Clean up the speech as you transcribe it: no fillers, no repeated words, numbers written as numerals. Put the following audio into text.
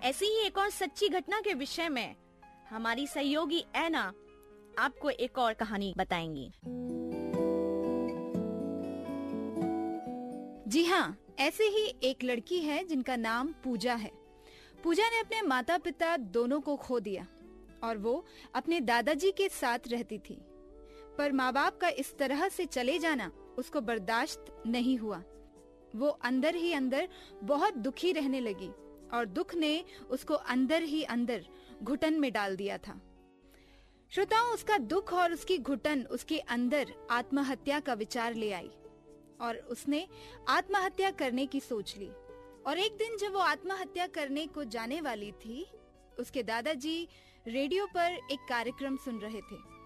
ऐसी ही एक और सच्ची घटना के विषय में हमारी सहयोगी ऐना आपको एक और कहानी बताएंगी। जी हाँ, ऐसे ही एक लड़की है जिनका नाम पूजा है। पूजा ने अपने माता पिता दोनों को खो दिया और वो अपने दादाजी के साथ रहती थी। पर माँ बाप का इस तरह से चले जाना उसको बर्दाश्त नहीं हुआ। वो अंदर ही अंदर बहुत दुखी रहने लगी और दुख ने उसको अंदर ही अंदर घुटन में डाल दिया था। श्रोताओं, उसका दुख और उसकी घुटन उसके अंदर आत्महत्या का विचार ले आई और उसने आत्महत्या करने की सोच ली। और एक दिन जब वो आत्महत्या करने को जाने वाली थी, उसके दादाजी रेडियो पर एक कार्यक्रम सुन रहे थे